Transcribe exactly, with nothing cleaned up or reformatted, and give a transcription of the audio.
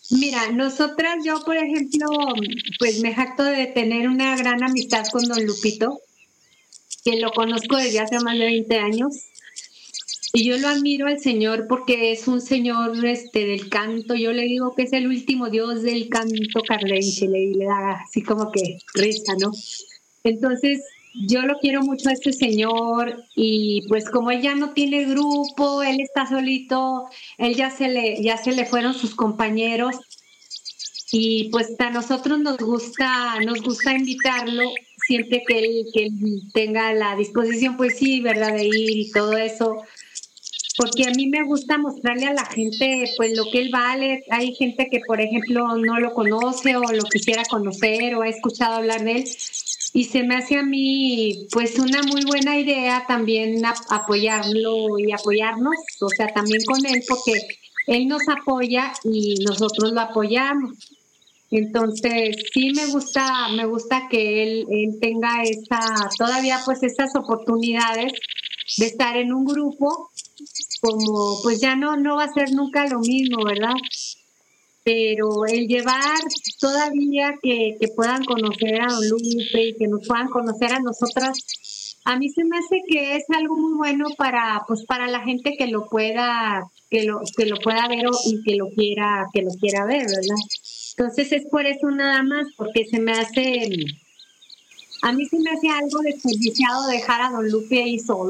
Mira, nosotras, yo, por ejemplo, pues me jacto de tener una gran amistad con don Lupito, que lo conozco desde hace más de veinte años. Y yo lo admiro al señor porque es un señor este del canto, yo le digo que es el último dios del canto cardenche, le, le da así como que risa, ¿no? Entonces, yo lo quiero mucho a este señor y pues como él ya no tiene grupo, él está solito, él ya se le, ya se le fueron sus compañeros y pues a nosotros nos gusta, nos gusta invitarlo siempre que él, que él tenga la disposición, pues sí, ¿verdad? De ir y todo eso, porque a mí me gusta mostrarle a la gente pues lo que él vale. Hay gente que, por ejemplo, no lo conoce o lo quisiera conocer o ha escuchado hablar de él y se me hace a mí pues una muy buena idea también a- apoyarlo y apoyarnos, o sea, también con él porque él nos apoya y nosotros lo apoyamos. Entonces, sí me gusta, me gusta que él, él tenga esa, todavía pues estas oportunidades de estar en un grupo, como pues ya no, no va a ser nunca lo mismo, ¿verdad? Pero el llevar todavía que, que puedan conocer a Don Lupe y que nos puedan conocer a nosotras, a mí se me hace que es algo muy bueno para, pues para la gente que lo pueda, que lo, que lo pueda ver o- y que lo quiera, que lo quiera ver, ¿verdad? Entonces es por eso nada más, porque se me hace, a mí se me hace algo desperdiciado dejar a Don Lupe ahí solo.